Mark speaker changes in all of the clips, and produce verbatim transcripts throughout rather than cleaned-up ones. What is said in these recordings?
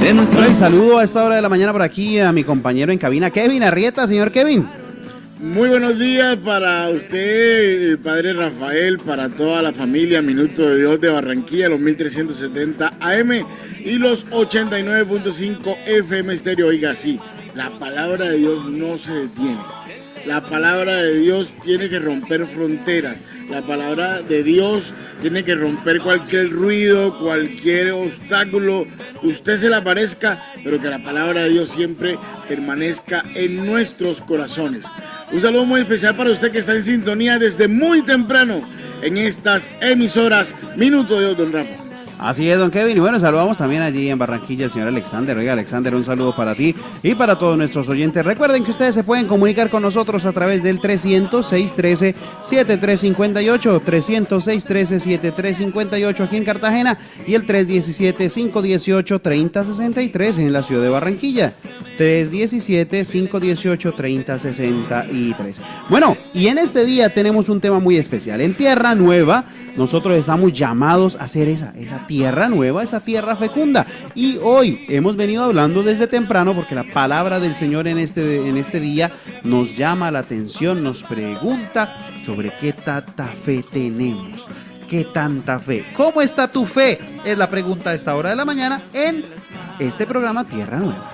Speaker 1: Un saludo a esta hora de la mañana por aquí a mi compañero en cabina, Kevin Arrieta. Señor Kevin.
Speaker 2: Muy buenos días para usted, padre Rafael, para toda la familia Minuto de Dios de Barranquilla, los mil trescientos setenta A M y los ochenta y nueve punto cinco F M estéreo. Oiga, sí, la palabra de Dios no se detiene. La palabra de Dios tiene que romper fronteras. La palabra de Dios tiene que romper cualquier ruido, cualquier obstáculo que usted se le aparezca, pero que la palabra de Dios siempre permanezca en nuestros corazones. Un saludo muy especial para usted que está en sintonía desde muy temprano en estas emisoras Minuto de Dios, don Rafa.
Speaker 1: Así es, don Kevin. Y bueno, saludamos también allí en Barranquilla al señor Alexander. Oiga, Alexander, un saludo para ti y para todos nuestros oyentes. Recuerden que ustedes se pueden comunicar con nosotros a través del trescientos, seiscientos trece, setenta y tres cincuenta y ocho, trescientos, seiscientos trece, setenta y tres cincuenta y ocho aquí en Cartagena y el tres diecisiete, cinco dieciocho, treinta sesenta y tres en la ciudad de Barranquilla. tres diecisiete, cinco dieciocho, treinta sesenta y tres. Bueno, y en este día tenemos un tema muy especial. En Tierra Nueva, nosotros estamos llamados a hacer esa, esa tierra nueva, esa tierra fecunda. Y hoy hemos venido hablando desde temprano porque la palabra del Señor en este, en este día nos llama la atención, nos pregunta sobre qué tanta fe tenemos. ¿Qué tanta fe? ¿Cómo está tu fe? Es la pregunta a esta hora de la mañana en este programa Tierra Nueva.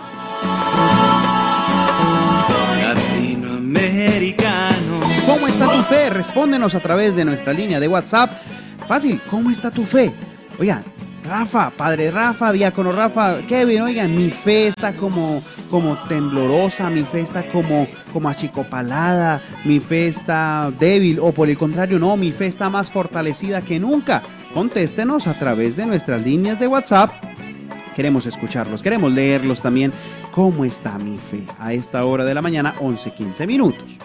Speaker 3: Latinoamericano.
Speaker 1: ¿Cómo está tu fe? Respóndenos a través de nuestra línea de WhatsApp. Fácil, ¿cómo está tu fe? Oigan, Rafa, padre Rafa, diácono Rafa, Kevin, oigan, mi fe está como, como temblorosa, mi fe está como, como achicopalada, mi fe está débil, o por el contrario, no, mi fe está más fortalecida que nunca. Contéstenos a través de nuestras líneas de WhatsApp. Queremos escucharlos, queremos leerlos también. ¿Cómo está mi fe? A esta hora de la mañana, once quince minutos.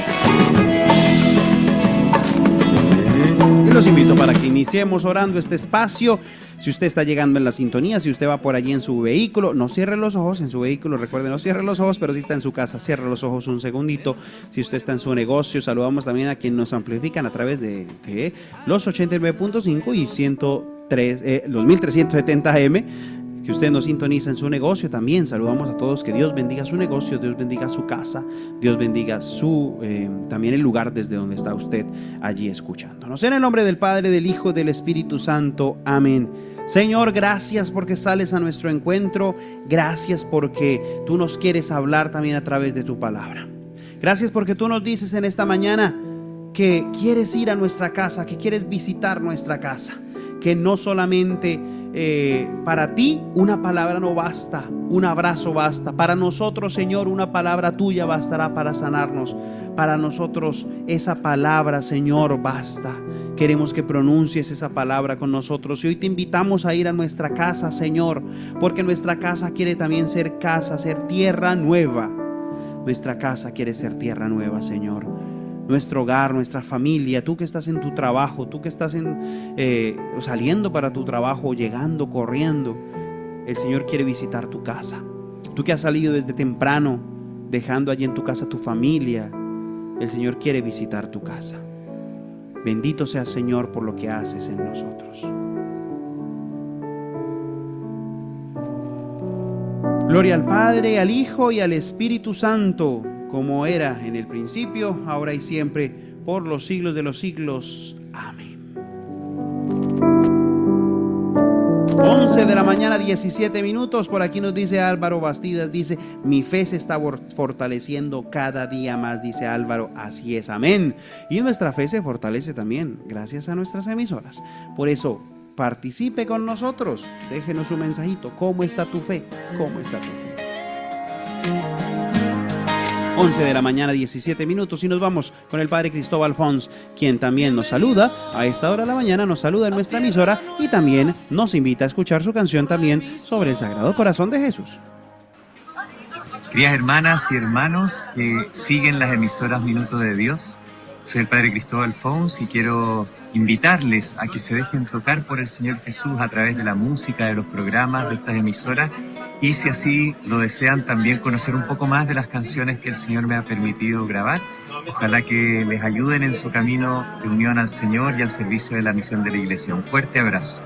Speaker 1: Y los invito para que iniciemos orando este espacio. Si usted está llegando en la sintonía, si usted va por allí en su vehículo, no cierre los ojos en su vehículo, recuerde, no cierre los ojos, pero si está en su casa, cierre los ojos un segundito. Si usted está en su negocio, saludamos también a quienes nos amplifican a través de, de los ochenta y nueve punto cinco y ciento tres, eh, los mil trescientos setenta A M. Si usted nos sintoniza en su negocio, también saludamos a todos. Que Dios bendiga su negocio, Dios bendiga su casa, Dios bendiga su eh, también el lugar desde donde está usted allí escuchándonos. En el nombre del Padre, del Hijo, del Espíritu Santo. Amén. Señor, gracias porque sales a nuestro encuentro. Gracias porque tú nos quieres hablar también a través de tu palabra. Gracias porque tú nos dices en esta mañana que quieres ir a nuestra casa, que quieres visitar nuestra casa. Que no solamente eh, para ti una palabra no basta, un abrazo basta. Para nosotros, Señor, una palabra tuya bastará para sanarnos. Para nosotros esa palabra, Señor, basta. Queremos que pronuncies esa palabra con nosotros. Y hoy te invitamos a ir a nuestra casa, Señor, porque nuestra casa quiere también ser casa, ser tierra nueva. Nuestra casa quiere ser tierra nueva, Señor. Nuestro hogar, nuestra familia, tú que estás en tu trabajo, tú que estás en, eh, saliendo para tu trabajo, llegando, corriendo, el Señor quiere visitar tu casa. Tú que has salido desde temprano, dejando allí en tu casa tu familia, el Señor quiere visitar tu casa. Bendito seas, Señor, por lo que haces en nosotros. Gloria al Padre, al Hijo y al Espíritu Santo, como era en el principio, ahora y siempre, por los siglos de los siglos. Amén. once de la mañana, diecisiete minutos. Por aquí nos dice Álvaro Bastidas, dice, mi fe se está fortaleciendo cada día más, dice Álvaro. Así es, amén. Y nuestra fe se fortalece también gracias a nuestras emisoras. Por eso, participe con nosotros. Déjenos un mensajito. ¿Cómo está tu fe? ¿Cómo está tu fe? once de la mañana, diecisiete minutos, y nos vamos con el Padre Cristóbal Fons, quien también nos saluda a esta hora de la mañana, nos saluda en nuestra emisora y también nos invita a escuchar su canción también sobre el Sagrado Corazón de Jesús.
Speaker 4: Queridas hermanas y hermanos que siguen las emisoras Minuto de Dios, soy el Padre Cristóbal Fons y quiero invitarles a que se dejen tocar por el Señor Jesús a través de la música, de los programas de estas emisoras, y si así lo desean también conocer un poco más de las canciones que el Señor me ha permitido grabar. Ojalá que les ayuden en su camino de unión al Señor y al servicio de la misión de la Iglesia. Un fuerte abrazo.